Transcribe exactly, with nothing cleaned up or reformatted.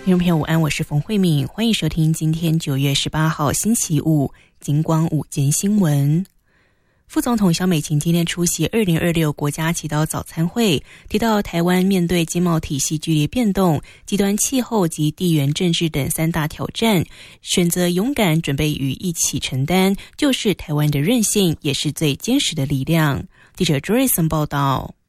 听众朋友午安，我是冯慧敏，欢迎收听今天九月十八号星期五金光午间新闻。副总统萧美琴今天出席二零二六国家祈祷早餐会，提到台湾面对经贸体系剧烈变动、极端气候及地缘政治等三大挑战，选择勇敢准备与一起承担，就是台湾的韧性，也是最坚实的力量。记者 Joyson 报道。